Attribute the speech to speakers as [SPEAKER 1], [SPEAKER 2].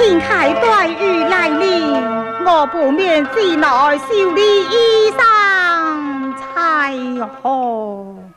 [SPEAKER 1] 天开大雨来临，我不免进来修理衣裳才好。